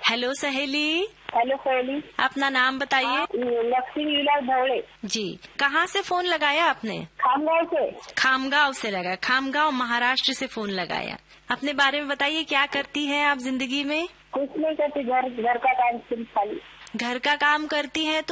Hello सहेली। Hello सहेली। अपना नाम बताइए। लक्ष्मी विलास भवड़े जी। कहाँ से फोन लगाया आपने? खामगांव से। खामगांव से लगा। खामगांव महाराष्ट्र से फोन लगाया। अपने बारे में बताइए, क्या करती हैं आप जिंदगी में? कुछ नहीं करती, घर का काम सिर्फ खाली। घर का काम करती हैं तो